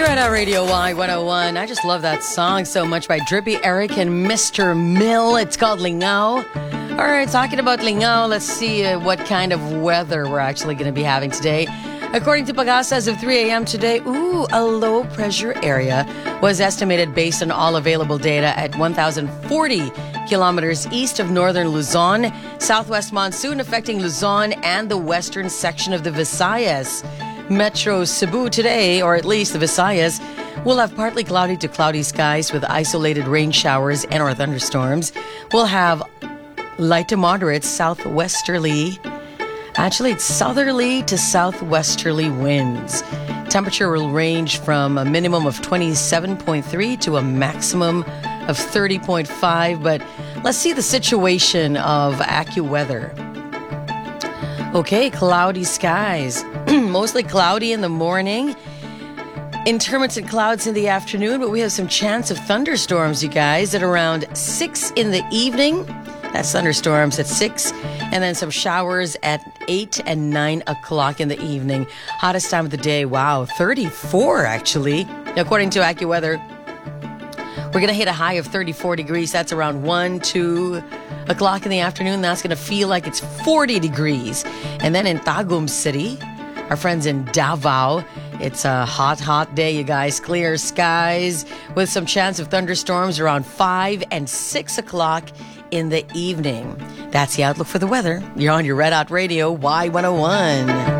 Red Out Radio Y101. I just love that song so much by Drippy Eric and Mr. Mill. It's called Lingao. All right, talking about Lingao, let's see what kind of weather we're actually going to be having today. According to Pagasa, as of 3 a.m. today, a low pressure area was estimated based on all available data at 1,040 kilometers east of northern Luzon. Southwest monsoon affecting Luzon and the western section of the Visayas. Metro Cebu today, or at least the Visayas, will have partly cloudy to cloudy skies with isolated rain showers and or thunderstorms. We'll have light to moderate southwesterly, actually it's southerly to southwesterly winds. Temperature will range from a minimum of 27.3 to a maximum of 30.5, but let's see the situation of AccuWeather. Okay, cloudy skies. Mostly cloudy in the morning. Intermittent clouds in the afternoon, but we have some chance of thunderstorms, you guys, at around 6 in the evening. That's thunderstorms at 6. And then some showers at 8 and 9 o'clock in the evening. Hottest time of the day, wow, 34 actually. According to AccuWeather, we're going to hit a high of 34 degrees. That's around 1, 2 o'clock in the afternoon. That's going to feel like it's 40 degrees. And then in Tagum City, our friends in Davao, it's a hot, hot day, you guys. Clear skies with some chance of thunderstorms around 5 and 6 o'clock in the evening. That's the outlook for the weather. You're on your Red Out Radio Y101.